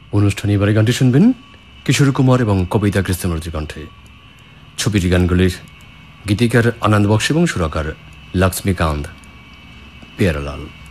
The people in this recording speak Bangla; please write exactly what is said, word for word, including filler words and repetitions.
অনুষ্ঠানে এবারে গানটি শুনবেন কিশোর কুমার এবং কবিতা কৃষ্ণমূর্তি কণ্ঠে। ছবিটি গানগুলির গীতিকার আনন্দ বক্স এবং সুরকার লক্ষ্মীকান্ত পেয়ারালাল।